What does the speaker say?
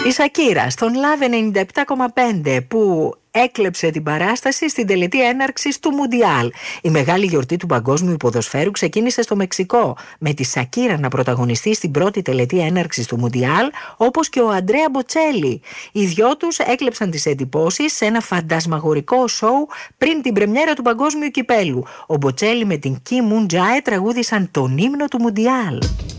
Η Σακύρα στον Love 97,5 που έκλεψε την παράσταση στην τελετή έναρξης του Μουντιάλ. Η μεγάλη γιορτή του παγκόσμιου ποδοσφαίρου ξεκίνησε στο Μεξικό, με τη Σακύρα να πρωταγωνιστεί στην πρώτη τελετή έναρξης του Μουντιάλ, όπως και ο Αντρέα Μποτσέλη. Οι δυο τους έκλεψαν τις εντυπώσεις σε ένα φαντασμαγορικό σοου πριν την πρεμιέρα του παγκόσμιου κυπέλου. Ο Μποτσέλη με την Κι Μουν Τζάε τραγούδησαν τον ύμνο του Μουντιάλ.